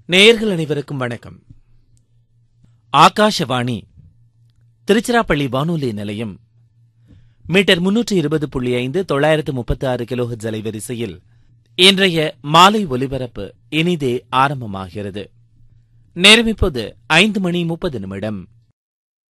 நேயர்கள் அனைவருக்கும் வணக்கம். ஆகாஷவாணி திருச்சிராப்பள்ளி வானொலி நிலையம் மீட்டர் 320.5 936 கிலோஹெர்ட்ஸ் அலைவரிசையில் இன்றைய மாலை ஒலிபரப்பு இனிதே ஆரம்பமாகிறது. நேரம் இப்போது 5:30.